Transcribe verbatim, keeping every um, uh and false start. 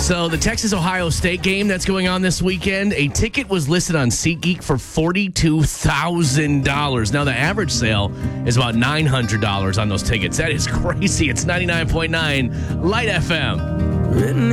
So the Texas-Ohio State game that's going on this weekend, a ticket was listed on SeatGeek for forty-two thousand dollars. Now, the average sale is about nine hundred dollars on those tickets. That is crazy. It's ninety-nine point nine Light F M.